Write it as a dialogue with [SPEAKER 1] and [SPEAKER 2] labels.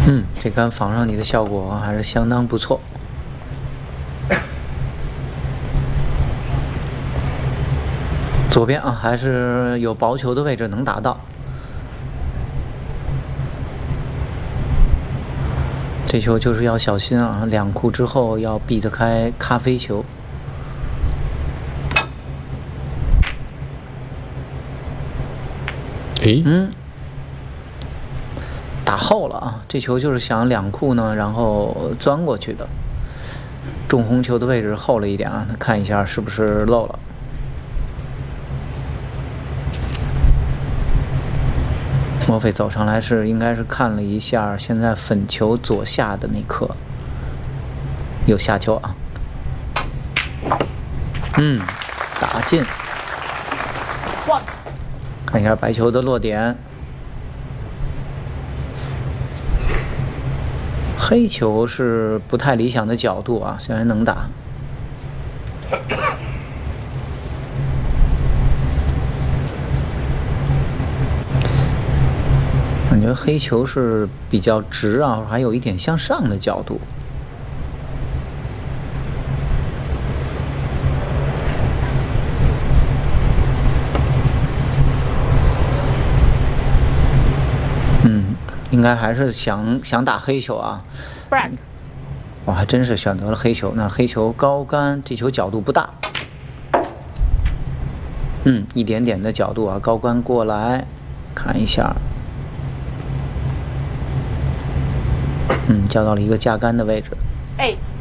[SPEAKER 1] 这杆防上你的效果还是相当不错。左边啊，还是有薄球的位置能打到。这球就是要小心啊，两库之后要避得开咖啡球。打后了啊！这球就是想两库呢，然后钻过去的。中红球的位置后了一点啊，看一下是不是漏了。莫非走上来应该是看了一下，现在粉球左下的那颗有下球啊。打进。看一下白球的落点。黑球是不太理想的角度啊，虽然能打。感觉黑球是比较直啊，还有一点向上的角度。应该还是想打黑球啊。我还真是选择了黑球。那黑球高杆，这球角度不大。一点点的角度啊，高杆过来，看一下。交到了一个架杆的位置。